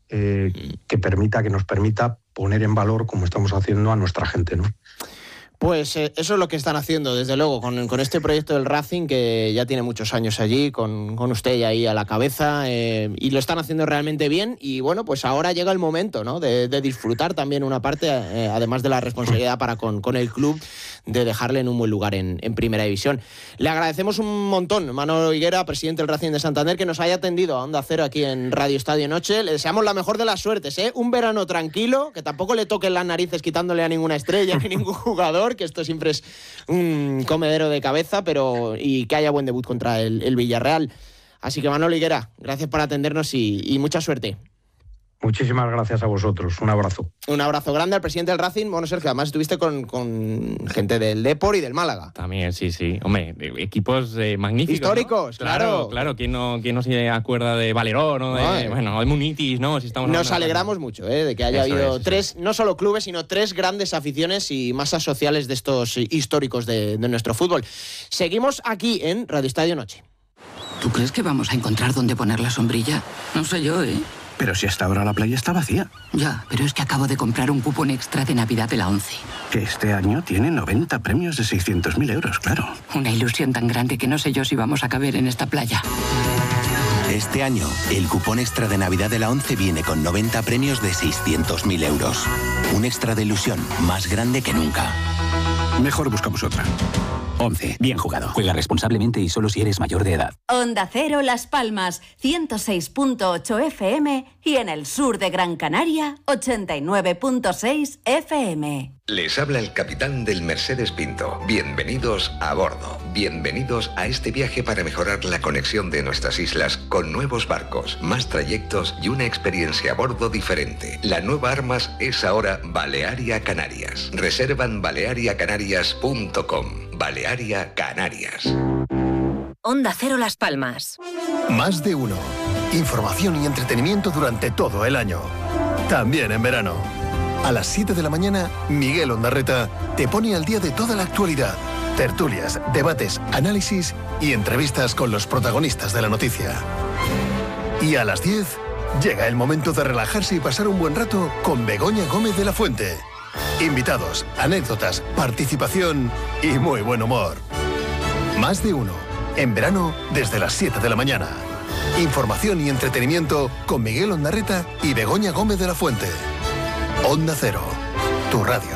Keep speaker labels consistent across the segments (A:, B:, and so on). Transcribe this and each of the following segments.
A: que nos permita poner en valor, como estamos haciendo, a nuestra gente, ¿no?
B: Pues eso es lo que están haciendo, desde luego, con este proyecto del Racing, que ya tiene muchos años allí, con usted ahí a la cabeza, y lo están haciendo realmente bien. Y bueno, pues ahora llega el momento, ¿no?, de disfrutar también una parte, además de la responsabilidad para con el club, de dejarle en un buen lugar en Primera División. Le agradecemos un montón, Manolo Higuera, presidente del Racing de Santander, que nos haya atendido a Onda Cero aquí en Radio Estadio Noche. Le deseamos la mejor de las suertes, ¿eh? Un verano tranquilo, que tampoco le toquen las narices quitándole a ninguna estrella ni ningún jugador, que esto siempre es un comedero de cabeza, y que haya buen debut contra el Villarreal. Así que, Manolo Higuera, gracias por atendernos y mucha suerte.
A: Muchísimas gracias a vosotros. Un abrazo.
B: Un abrazo grande al presidente del Racing. Bueno, Sergio, además estuviste con gente del Depor y del Málaga.
C: También, sí. Hombre, equipos magníficos,
B: históricos,
C: ¿no? Claro. ¿Quién no se acuerda de Valerón o de Munitis, ¿no? Si estamos
B: Nos alegramos mucho de que haya habido tres, no solo clubes, sino tres grandes aficiones y masas sociales de estos históricos de nuestro fútbol. Seguimos aquí en Radio Estadio Noche.
D: ¿Tú crees que vamos a encontrar dónde poner la sombrilla? No sé yo, ¿eh?
E: Pero si hasta ahora la playa está vacía.
D: Ya, pero es que acabo de comprar un cupón extra de Navidad de la ONCE.
E: Que este año tiene 90 premios de 600.000 euros, claro.
D: Una ilusión tan grande que no sé yo si vamos a caber en esta playa.
F: Este año, el cupón extra de Navidad de la ONCE viene con 90 premios de 600.000 euros. Un extra de ilusión más grande que nunca.
E: Mejor buscamos otra. ONCE, bien jugado. Juega responsablemente y solo si eres mayor de edad.
G: Onda Cero Las Palmas, 106.8 FM y en el sur de Gran Canaria, 89.6 FM.
H: Les habla el capitán del Mercedes Pinto. Bienvenidos a bordo. Bienvenidos a este viaje para mejorar la conexión de nuestras islas con nuevos barcos, más trayectos y una experiencia a bordo diferente. La nueva Armas es ahora Balearia Canarias. Reservan baleariacanarias.com. Balearia Canarias.
G: Onda Cero Las Palmas.
I: Más de uno. Información y entretenimiento durante todo el año. También en verano. A las 7 de la mañana, Miguel Ondarreta te pone al día de toda la actualidad. Tertulias, debates, análisis y entrevistas con los protagonistas de la noticia. Y a las 10, llega el momento de relajarse y pasar un buen rato con Begoña Gómez de la Fuente. Invitados, anécdotas, participación y muy buen humor. Más de uno. En verano, desde las 7 de la mañana. Información y entretenimiento con Miguel Ondarreta y Begoña Gómez de la Fuente. Onda Cero, tu radio.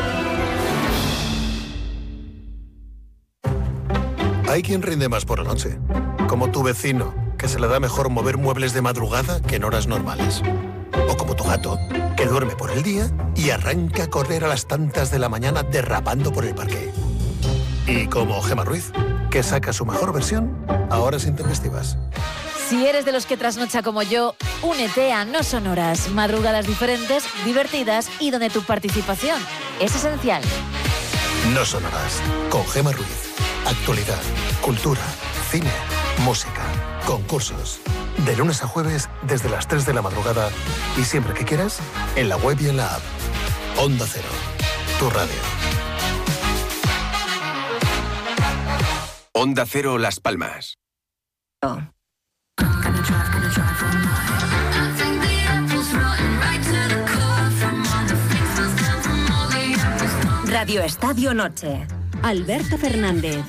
I: Hay quien rinde más por la noche, como tu vecino, que se le da mejor mover muebles de madrugada que en horas normales. O como tu gato, que duerme por el día y arranca a correr a las tantas de la mañana derrapando por el parque. Y como Gemma Ruiz, que saca su mejor versión a horas intempestivas.
J: Si eres de los que trasnocha como yo, únete a No Sonoras, madrugadas diferentes, divertidas y donde tu participación es esencial.
I: No Sonoras, con Gemma Ruiz. Actualidad, cultura, cine, música, concursos. De lunes a jueves desde las 3 de la madrugada y siempre que quieras, en la web y en la app. Onda Cero, tu radio.
F: Onda Cero Las Palmas.
G: Radio Estadio Noche. Alberto Fernández.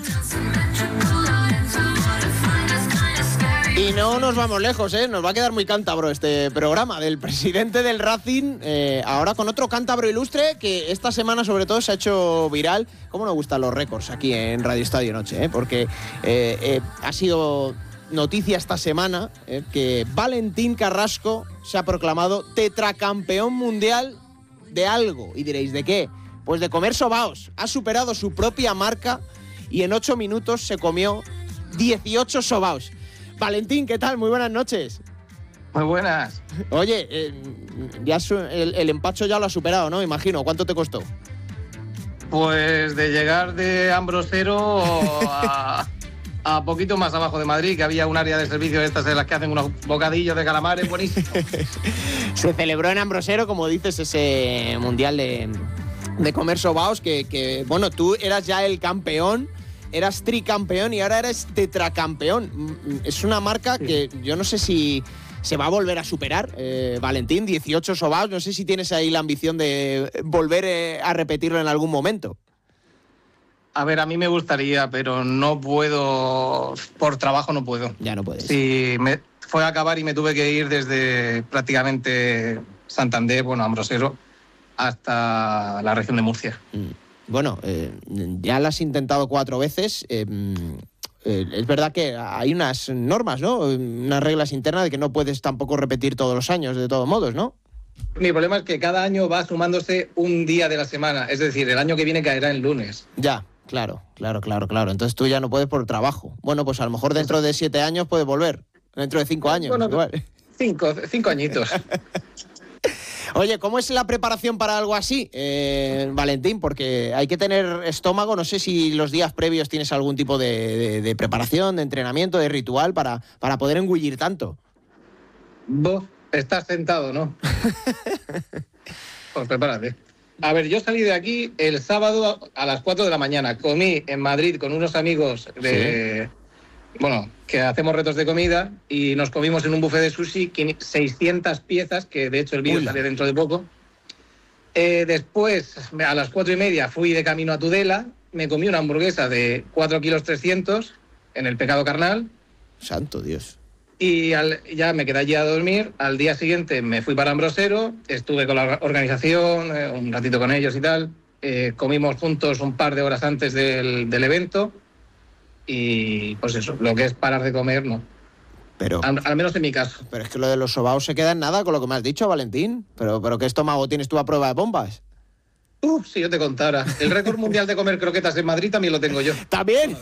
B: Y no nos vamos lejos, nos va a quedar muy cántabro este programa del presidente del Racing, ahora con otro cántabro ilustre que esta semana sobre todo se ha hecho viral. Cómo nos gustan los récords aquí en Radio Estadio Noche, porque ha sido noticia esta semana que Valentín Carrasco se ha proclamado tetracampeón mundial de algo. Y diréis, ¿de qué? Pues de comer sobaos. Ha superado su propia marca y en 8 minutos se comió 18 sobaos. Valentín, ¿qué tal? Muy buenas noches.
K: Muy buenas.
B: Oye, ya el empacho ya lo ha superado, ¿no? Imagino. ¿Cuánto te costó?
K: Pues de llegar de Ambrosero a poquito más abajo de Madrid, que había un área de servicio de estas de las que hacen unos bocadillos de calamares buenísimos.
B: Se celebró en Ambrosero, como dices, ese mundial de comer sobaos que, bueno, tú eras ya el campeón, eras tricampeón y ahora eres tetracampeón. Es una marca que yo no sé si ¿Se va a volver a superar, Valentín? 18 sobaos, no sé si tienes ahí la ambición de volver a repetirlo en algún momento.
K: A ver, a mí me gustaría, pero no puedo, por trabajo no puedo.
B: Ya no puedes.
K: Sí, fue a acabar y me tuve que ir desde prácticamente Santander, bueno, Ambrosero, hasta la región de Murcia.
B: Bueno, ya lo has intentado 4 veces. Es verdad que hay unas normas, ¿no? Unas reglas internas de que no puedes tampoco repetir todos los años, de todos modos, ¿no?
K: Mi problema es que cada año va sumándose un día de la semana. Es decir, el año que viene caerá en lunes.
B: Ya, claro. Entonces tú ya no puedes por trabajo. Bueno, pues a lo mejor dentro de 7 años puedes volver. Dentro de 5 años,
K: bueno,
B: igual.
K: 5 añitos.
B: Oye, ¿cómo es la preparación para algo así, Valentín? Porque hay que tener estómago. No sé si los días previos tienes algún tipo de preparación, de entrenamiento, de ritual para poder engullir tanto.
K: Vos estás sentado, ¿no? Pues prepárate. A ver, yo salí de aquí el sábado a las 4 de la mañana. Comí en Madrid con unos amigos de... ¿Sí? Bueno, que hacemos retos de comida y nos comimos en un buffet de sushi 600 piezas, que de hecho el vídeo sale dentro de poco. Después, a las 4:30, fui de camino a Tudela, me comí una hamburguesa de 4,3 kilos en el Pecado Carnal.
B: Santo Dios.
K: Y ya me quedé allí a dormir. Al día siguiente me fui para Ambrosero, estuve con la organización, un ratito con ellos y tal. Comimos juntos un par de horas antes del evento. Y pues eso, lo que es parar de comer, no.
B: Pero,
K: al menos en mi caso.
B: Pero es que lo de los sobaos se queda en nada con lo que me has dicho, Valentín. Pero ¿qué estómago tienes tú a prueba de bombas?
K: Si yo te contara. El récord mundial de comer croquetas en Madrid también lo tengo yo.
B: ¿También?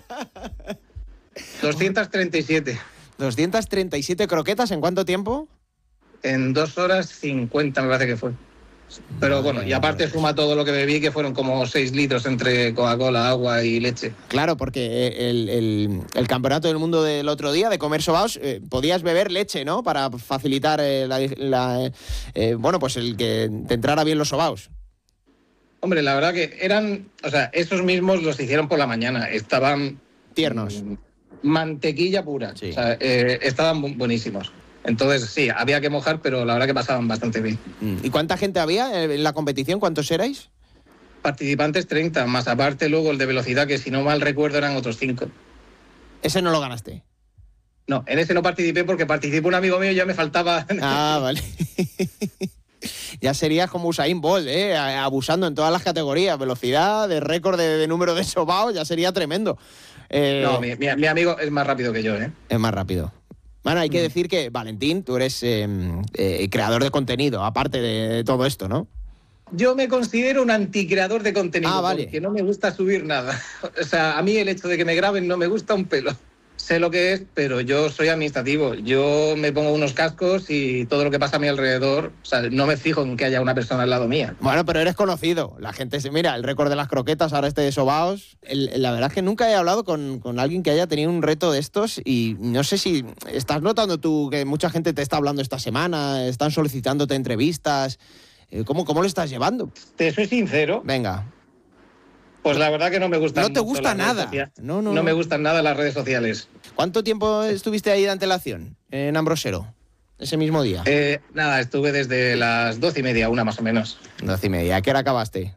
K: 237.
B: 237 croquetas, ¿en cuánto tiempo?
K: En 2 horas 50 me parece que fue. Pero bueno, y aparte suma todo lo que bebí, que fueron como 6 litros entre Coca-Cola, agua y leche.
B: Claro, porque el campeonato del mundo del otro día de comer sobaos, podías beber leche, ¿no? Para facilitar bueno, pues el que te entrara bien los sobaos.
K: Hombre, la verdad que eran, o sea, esos mismos los hicieron por la mañana, estaban...
B: Tiernos.
K: Mantequilla pura,
B: sí.
K: O sea, estaban buenísimos. Entonces, sí, había que mojar, pero la verdad que pasaban bastante bien.
B: ¿Y cuánta gente había en la competición? ¿Cuántos erais?
K: Participantes 30, más aparte luego el de velocidad, que si no mal recuerdo eran otros 5.
B: ¿Ese no lo ganaste?
K: No, en ese no participé porque participó un amigo mío y ya me faltaba...
B: Ah, vale. Ya serías como Usain Bolt, abusando en todas las categorías. Velocidad, de récord de número de sobaos, ya sería tremendo.
K: No, mi amigo es más rápido que yo, ¿eh?
B: Es más rápido. Bueno, hay que decir que, Valentín, tú eres creador de contenido, aparte de todo esto, ¿no?
K: Yo me considero un anticreador de contenido,
B: vale.
K: Porque no me gusta subir nada. O sea, a mí el hecho de que me graben no me gusta un pelo. Sé lo que es, pero yo soy administrativo. Yo me pongo unos cascos y todo lo que pasa a mi alrededor, o sea, no me fijo en que haya una persona al lado mía.
B: Bueno, pero eres conocido. La gente se mira, el récord de las croquetas, ahora este de sobaos. La verdad es que nunca he hablado con alguien que haya tenido un reto de estos y no sé si estás notando tú que mucha gente te está hablando esta semana, están solicitándote entrevistas. ¿Cómo lo estás llevando?
K: Te soy sincero.
B: Venga.
K: Pues la verdad que no me gustan.
B: No te gusta nada.
K: No me gustan nada las redes sociales.
B: ¿Cuánto tiempo estuviste ahí de antelación en Ambrosero? Ese mismo día.
K: Nada, estuve desde las 12:30, 1 más o menos.
B: 12:30. ¿A qué hora acabaste?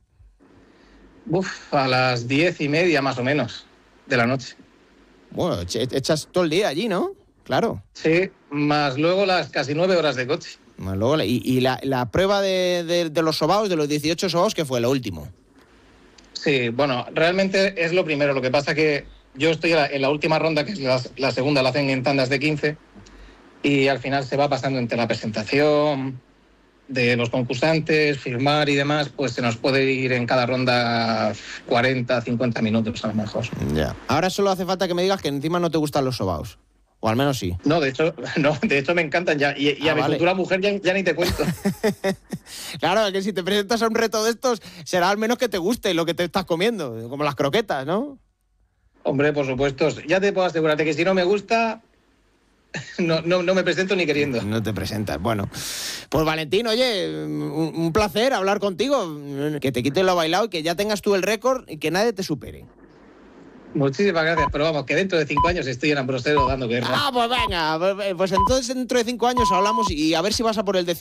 K: A las 10:30 más o menos de la noche.
B: Bueno, echas todo el día allí, ¿no? Claro.
K: Sí, más luego las casi 9 horas de coche.
B: Más luego, y la prueba de los sobaos, de los 18 sobaos, ¿qué fue lo último?
K: Sí, bueno, realmente es lo primero. Lo que pasa que yo estoy en la última ronda, que es la segunda, la hacen en tandas de 15, y al final se va pasando entre la presentación de los concursantes, firmar y demás, pues se nos puede ir en cada ronda 40, 50 minutos a lo mejor.
B: Ya. Ahora solo hace falta que me digas que encima no te gustan los sobaos. O al menos sí.
K: No, de hecho me encantan ya. Y a mi futura mujer ya ni te cuento.
B: Claro, que si te presentas a un reto de estos, será al menos que te guste lo que te estás comiendo, como las croquetas, ¿no?
K: Hombre, por supuesto. Ya te puedo asegurarte que si no me gusta, no me presento ni queriendo.
B: No te presentas. Bueno, pues Valentín, oye, un placer hablar contigo. Que te quiten lo bailado y que ya tengas tú el récord y que nadie te supere.
K: Muchísimas gracias, pero vamos, que dentro de 5 años estoy en Ambrosero dando guerra.
B: Pues venga, pues entonces dentro de 5 años hablamos y a ver si vas a por el 10º